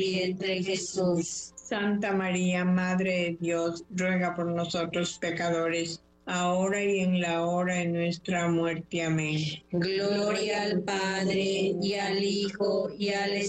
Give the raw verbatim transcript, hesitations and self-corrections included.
vientre Jesús. Santa María, Madre de Dios, ruega por nosotros pecadores, ahora y en la hora de nuestra muerte. Amén. Gloria al Padre, y al Hijo, y al